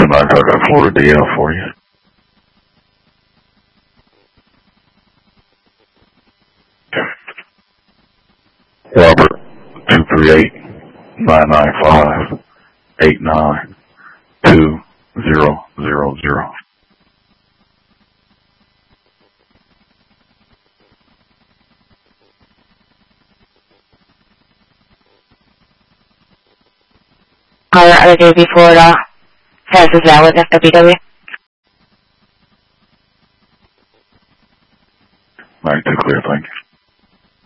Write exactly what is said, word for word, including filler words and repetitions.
Tonight I got Florida D L for you. Robert, two three eight, nine nine five, eight nine two zero zero zero. Caller out of J B Florida. This is valid F W W. nine two clear, thank you.